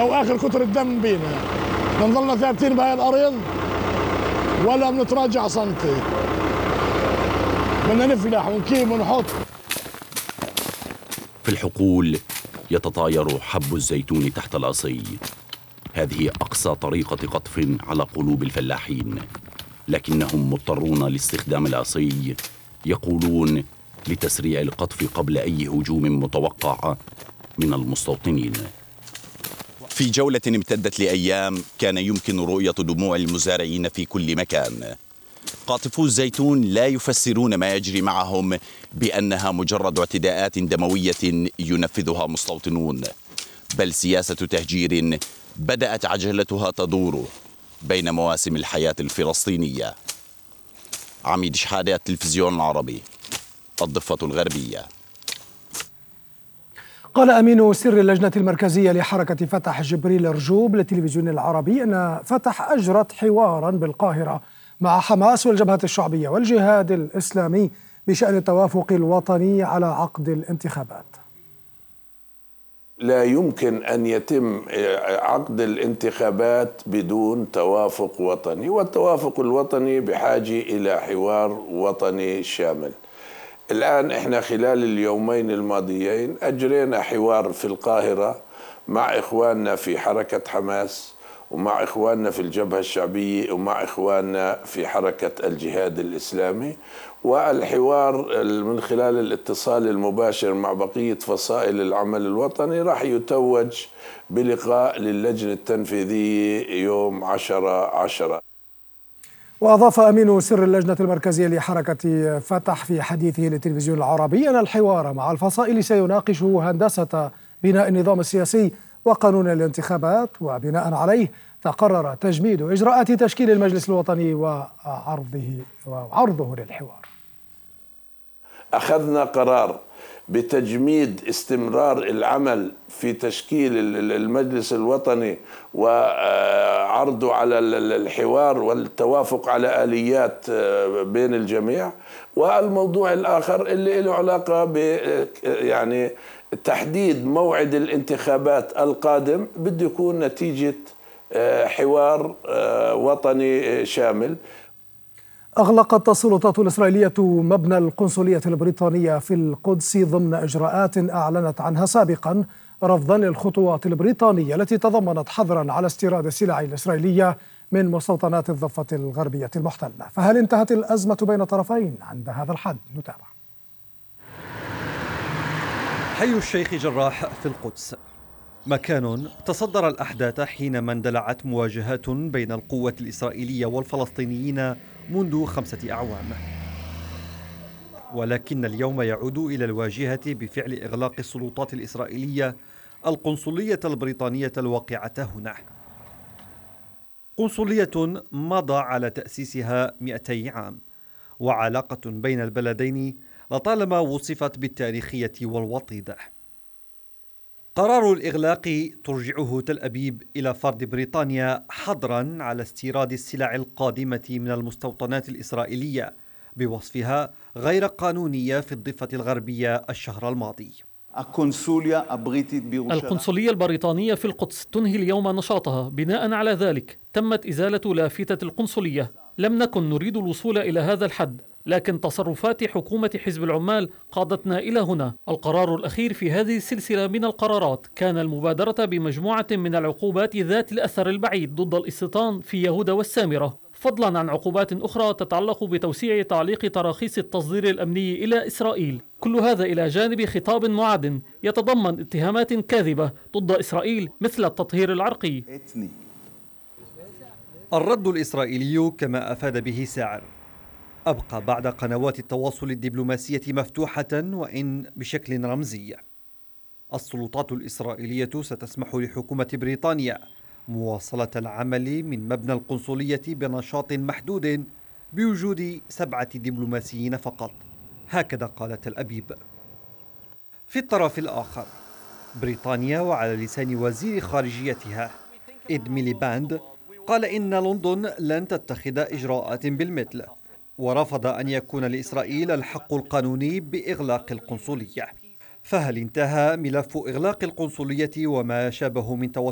لو آخر كتر الدم بينا بنضلنا ثابتين بهاي الأرض ولا بنتراجع سنتي. بدنا نفلح ونكيب ونحط. في الحقول يتطاير حب الزيتون تحت العصي. هذه أقصى طريقة قطف على قلوب الفلاحين، لكنهم مضطرون لاستخدام العصي، يقولون لتسريع القطف قبل أي هجوم متوقع من المستوطنين. في جولة امتدت لأيام كان يمكن رؤية دموع المزارعين في كل مكان. قاطفو الزيتون لا يفسرون ما يجري معهم بأنها مجرد اعتداءات دموية ينفذها مستوطنون، بل سياسة تهجير بدأت عجلتها تدور بين مواسم الحياة الفلسطينية. عميد شحادة، التلفزيون العربي، الضفة الغربية. قال أمين سر اللجنة المركزية لحركة فتح جبريل رجوب للتلفزيون العربي أن فتح أجرت حوارا بالقاهرة مع حماس والجبهة الشعبية والجهاد الإسلامي بشأن التوافق الوطني على عقد الانتخابات. لا يمكن أن يتم عقد الانتخابات بدون توافق وطني، والتوافق الوطني بحاجة إلى حوار وطني شامل. الآن إحنا خلال اليومين الماضيين أجرينا حوار في القاهرة مع إخواننا في حركة حماس ومع إخواننا في الجبهة الشعبية ومع إخواننا في حركة الجهاد الإسلامي، والحوار من خلال الاتصال المباشر مع بقية فصائل العمل الوطني راح يتوج بلقاء للجنة التنفيذية يوم 10/10. وأضاف أمين سر اللجنة المركزية لحركة فتح في حديثه للتلفزيون العربي أن الحوار مع الفصائل سيناقش هندسة بناء النظام السياسي وقانون الانتخابات، وبناء عليه تقرر تجميد إجراءات تشكيل المجلس الوطني وعرضه للحوار. أخذنا قرار بتجميد استمرار العمل في تشكيل المجلس الوطني وعرضه على الحوار والتوافق على آليات بين الجميع. والموضوع الآخر اللي له علاقة ب يعني تحديد موعد الانتخابات القادم بده يكون نتيجة حوار وطني شامل. أغلقت السلطات الإسرائيلية مبنى القنصلية البريطانية في القدس ضمن إجراءات أعلنت عنها سابقا رفضا للخطوات البريطانية التي تضمنت حظرا على استيراد السلع الإسرائيلية من مستوطنات الضفة الغربية المحتلة. فهل انتهت الأزمة بين الطرفين عند هذا الحد؟ نتابع. حي الشيخ جراح في القدس، مكان تصدر الأحداث حينما اندلعت مواجهات بين القوة الإسرائيلية والفلسطينيين منذ 5 أعوام، ولكن اليوم يعود إلى الواجهة بفعل إغلاق السلطات الإسرائيلية القنصلية البريطانية الواقعة هنا. قنصلية مضى على تأسيسها 200 عام، وعلاقة بين البلدين لطالما وصفت بالتاريخية والوطيدة. قرار الإغلاق ترجعه تل أبيب إلى فرض بريطانيا حظراً على استيراد السلع القادمة من المستوطنات الإسرائيلية بوصفها غير قانونية في الضفة الغربية الشهر الماضي. القنصلية البريطانية في القدس تنهي اليوم نشاطها. بناء على ذلك تمت إزالة لافتة القنصلية. لم نكن نريد الوصول إلى هذا الحد، لكن تصرفات حكومة حزب العمال قادتنا إلى هنا. القرار الأخير في هذه السلسلة من القرارات كان المبادرة بمجموعة من العقوبات ذات الأثر البعيد ضد الاستيطان في يهوذا والسامرة، فضلا عن عقوبات أخرى تتعلق بتوسيع تعليق تراخيص التصدير الأمني إلى إسرائيل. كل هذا إلى جانب خطاب معاد يتضمن اتهامات كاذبة ضد إسرائيل مثل التطهير العرقي. الرد الإسرائيلي كما أفاد به ساعر أبقى بعد قنوات التواصل الدبلوماسية مفتوحة وإن بشكل رمزي. السلطات الإسرائيلية ستسمح لحكومة بريطانيا مواصلة العمل من مبنى القنصلية بنشاط محدود بوجود 7 دبلوماسيين فقط، هكذا قالت تل أبيب. في الطرف الآخر بريطانيا وعلى لسان وزير خارجيتها إد ميليباند قال إن لندن لن تتخذ إجراءات بالمثل، ورفض أن يكون لإسرائيل الحق القانوني بإغلاق القنصلية. فهل انتهى ملف إغلاق القنصلية وما شابه من توتر